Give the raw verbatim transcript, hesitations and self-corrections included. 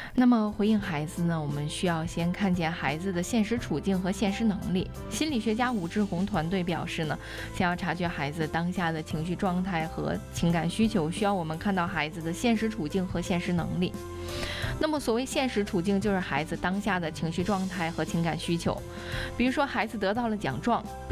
那么回应孩子呢，我们需要先看见孩子的现实处境和现实能力。心理学家武志红团队表示呢，想要察觉孩子当下的情绪状态和情感需求，需要我们看到孩子的现实处境和现实能力。那么所谓现实处境，就是孩子当下的情绪状态和情感需求。比如说孩子得到了奖状，